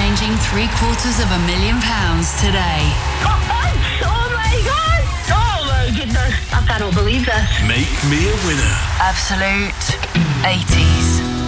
exchanging £750,000 today. Oh my God! Oh my goodness. I cannot believe this. Make me a winner. Absolute 80s.